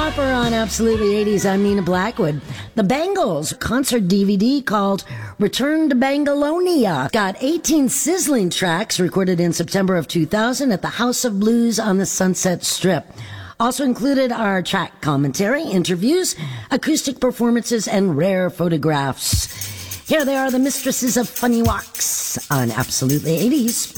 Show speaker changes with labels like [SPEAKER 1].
[SPEAKER 1] Hopper on Absolutely 80s. I'm Nina Blackwood. The Bangles concert DVD called Return to Bangalonia got 18 sizzling tracks recorded in September of 2000 at the House of Blues on the Sunset Strip. Also included are track commentary, interviews, acoustic performances, and rare photographs. Here they are, the mistresses of funny walks on Absolutely 80s.